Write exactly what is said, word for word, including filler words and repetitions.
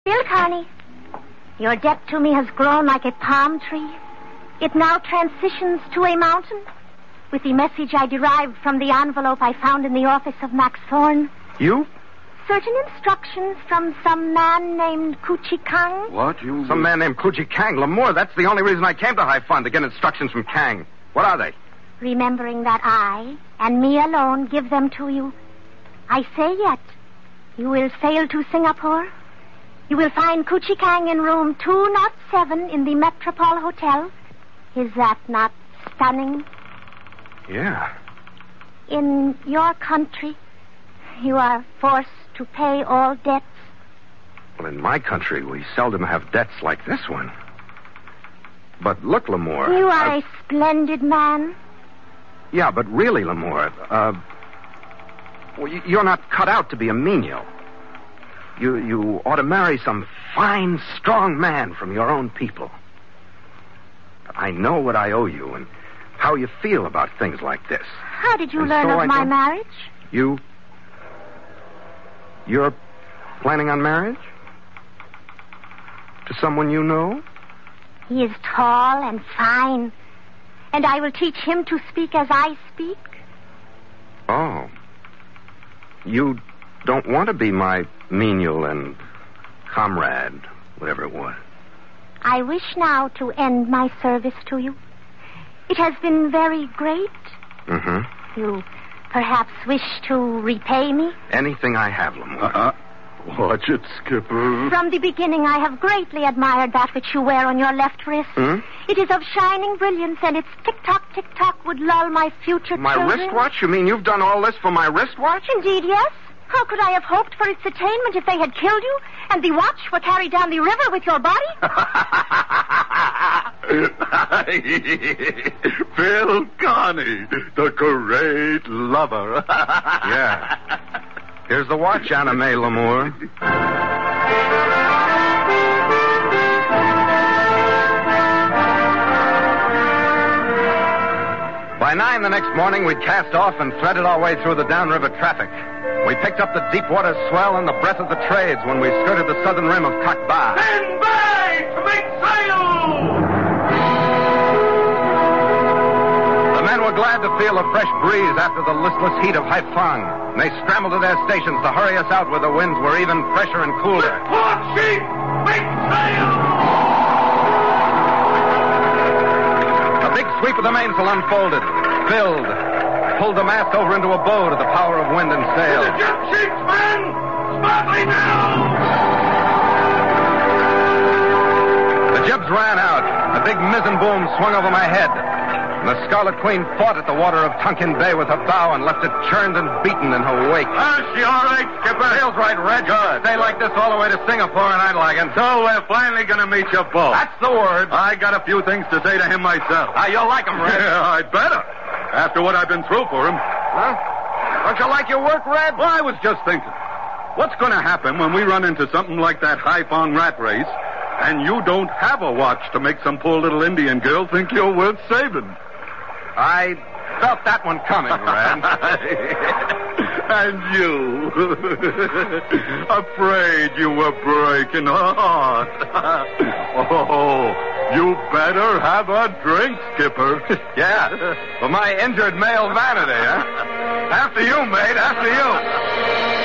Bill Carney, your debt to me has grown like a palm tree. It now transitions to a mountain with the message I derived from the envelope I found in the office of Max Thorne. You? Certain instructions from some man named Kuchi Kang. What? You... Some man named Kuchi Kang. Lamore, that's the only reason I came to High Fun, to get instructions from Kang. What are they? Remembering that I, and me alone, give them to you, I say yet, you will sail to Singapore. You will find Kuchi Kang in room two oh seven in the Metropole Hotel. Is that not stunning? Yeah. In your country, you are forced to pay all debts. Well, in my country, we seldom have debts like this one. But look, Lamore... You are uh, a splendid man. Yeah, but really, Lamore, uh... well, you're not cut out to be a menial. You, you ought to marry some fine, strong man from your own people. I know what I owe you and how you feel about things like this. How did you and learn so of I my don't... marriage? You... You're planning on marriage? To someone you know? He is tall and fine, and I will teach him to speak as I speak. Oh. You don't want to be my menial and comrade, whatever it was. I wish now to end my service to you. It has been very great. Mm-hmm. You perhaps wish to repay me? Anything I have, Lamore. Uh-uh. Watch it, Skipper. From the beginning, I have greatly admired that which you wear on your left wrist. Hmm? It is of shining brilliance, and its tick-tock, tick-tock would lull my future My children. wristwatch? You mean you've done all this for my wristwatch? Indeed, yes. How could I have hoped for its attainment if they had killed you, and the watch were carried down the river with your body? Bill Carney, the great lover. Yeah. Here's the watch, Anna May Lamore. By nine the next morning, we'd cast off and threaded our way through the downriver traffic. We picked up the deep water swell and the breath of the trades when we skirted the southern rim of Cock Ba. Stand by to make sail! The men were glad to feel a fresh breeze after the listless heat of Haiphong. They scrambled to their stations to hurry us out where the winds were even fresher and cooler. Port sheet! Make sail! A big sweep of the mainsail unfolded, filled, pulled the mast over into a bow to the power of wind and sail. The jib sheets, men! Smartly now! The jibs ran out. A big mizzen boom swung over my head. And the Scarlet Queen fought at the water of Tonkin Bay with her bow and left it churned and beaten in her wake. Is she all right, Skipper? Sail's right, Red. Good. Stay like this all the way to Singapore, and I'd like it. So we're finally going to meet your boat. That's the word. I got a few things to say to him myself. Ah, you'll like him, Red. Yeah, I'd better. After what I've been through for him. Huh? Don't you like your work, Red? Well, I was just thinking. What's going to happen when we run into something like that Haiphong rat race, and you don't have a watch to make some poor little Indian girl think you're worth saving? I felt that one coming, Red. And you. Afraid you were breaking her heart. Oh, you better have a drink, Skipper. Yeah, for my injured male vanity, huh? After you, mate, after you.